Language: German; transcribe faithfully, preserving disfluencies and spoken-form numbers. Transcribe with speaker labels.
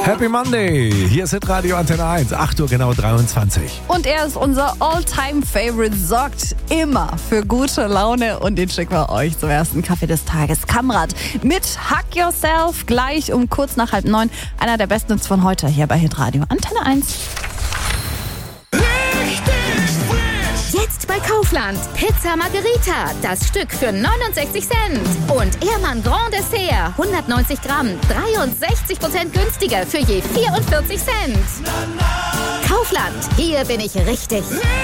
Speaker 1: Happy Monday. Hier ist Hitradio Antenne eins. acht Uhr genau dreiundzwanzig.
Speaker 2: Und er ist unser All-Time-Favorite, sorgt immer für gute Laune und den schicken wir euch zum ersten Kaffee des Tages. Kamrat mit Hug Yourself gleich um kurz nach halb neun. Einer der besten Hits von heute hier bei Hitradio Antenne eins.
Speaker 3: Jetzt bei Kaufland. Pizza Margherita. Das Stück für neunundsechzig Cent. Und Ehrmann Grand Dessert. hundertneunzig Gramm. dreiundsechzig Prozent günstiger für je vierundvierzig Cent. Kaufland. Hier bin ich richtig.